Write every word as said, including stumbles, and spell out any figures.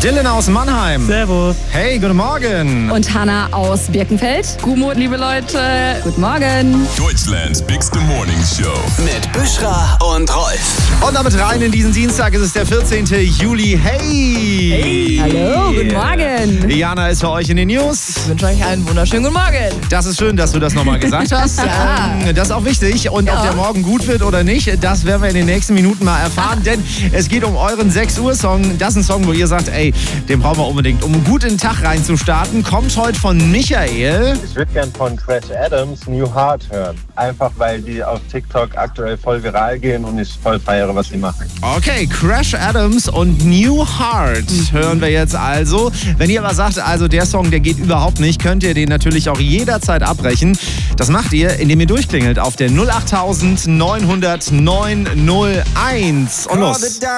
Dylan aus Mannheim. Servus. Hey, guten Morgen. Und Hannah aus Birkenfeld. Guten liebe Leute. Guten Morgen. Deutschlands bigste Morning Show. Mit Büschra und Rolf. Und damit rein in diesen Dienstag. Es ist der vierzehnten Juli. Hey. Hey. Hallo, guten Morgen. Jana ist für euch in den News. Ich wünsche euch einen wunderschönen guten Morgen. Das ist schön, dass du das nochmal gesagt hast. Ja. ähm, das ist auch wichtig. Und ja. ob der Morgen gut wird oder nicht, das werden wir in den nächsten Minuten mal erfahren. Denn es geht um euren sechs Uhr Song. Das ist ein Song, wo ihr sagt, ey, den brauchen wir unbedingt, um gut in den Tag reinzustarten. Kommt heute von Michael. Ich würde gern von Crash Adams New Heart hören. Einfach, weil die auf TikTok aktuell voll viral gehen und ich voll feiere, was sie machen. Okay, Crash Adams und New Heart hören wir jetzt also. Wenn ihr aber sagt, also der Song, der geht überhaupt nicht, könnt ihr den natürlich auch jederzeit abbrechen. Das macht ihr, indem ihr durchklingelt auf der null acht neun null null neun null eins. Und los.